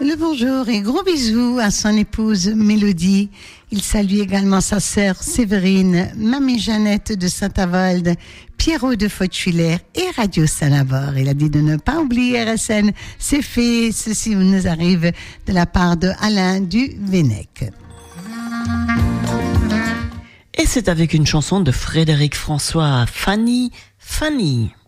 le bonjour et gros bisous à son épouse Mélodie. Il salue également sa sœur Séverine, Mamie Jeannette de Saint-Avold, Pierrot de Fautuilaire et Radio Sanabord. Il a dit de ne pas oublier RSN. C'est fait. Ceci nous arrive de la part de Alain du Vennec. Et c'est avec une chanson de Frédéric François, Fanny, Fanny.